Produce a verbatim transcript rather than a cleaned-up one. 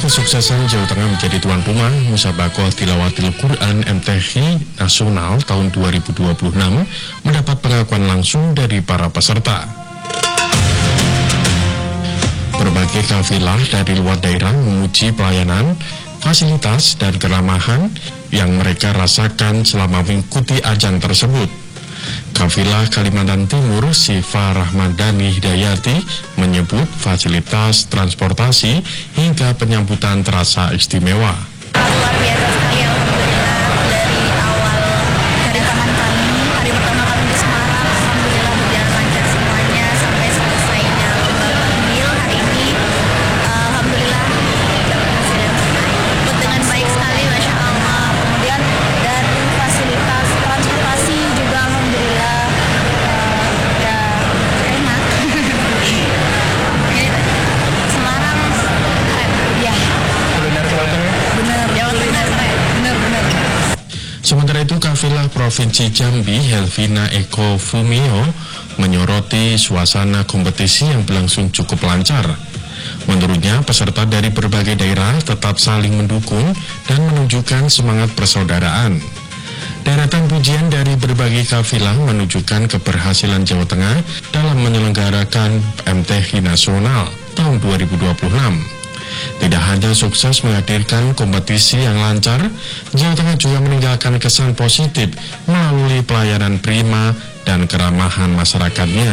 kesuksesan Jawa Tengah menjadi tuan rumah Musabaqah Tilawatil Quran M T H Nasional tahun dua ribu dua puluh enam mendapat pengakuan langsung dari para peserta. Berbagai kafilah dari luar daerah memuji pelayanan, fasilitas, dan keramahan yang mereka rasakan selama mengikuti ajang tersebut. Kafilah Kalimantan Timur Sifa Rahmadani Hidayati menyebut fasilitas transportasi hingga penyambutan terasa istimewa. Luar biasa sekali, alhamdulillah. Dari awal dari tangan kami, hari pertama kami di Semarang, alhamdulillah berjalan lancar semuanya sampai selesainya lomba Bangil hari ini. Alhamdulillah dapat hasil yang terbaik dengan baik sekali, masya Allah. Kemudian dari fasilitas transportasi juga alhamdulillah uh, ya enak. Semarang keren, ya. Benar Jawa Tengah. Benar, Jawa Tengah keren, benar-benar. Sementara itu, kafilah Provinsi Jambi Helvina Eko Fumio menyoroti suasana kompetisi yang berlangsung cukup lancar. Menurutnya, peserta dari berbagai daerah tetap saling mendukung dan menunjukkan semangat persaudaraan. Deretan pujian dari berbagai kafilah menunjukkan keberhasilan Jawa Tengah dalam menyelenggarakan M T H Nasional tahun dua ribu dua puluh enam. Tidak hanya sukses menghadirkan kompetisi yang lancar, Jawa Tengah juga meninggalkan kesan positif melalui pelayanan prima dan keramahan masyarakatnya.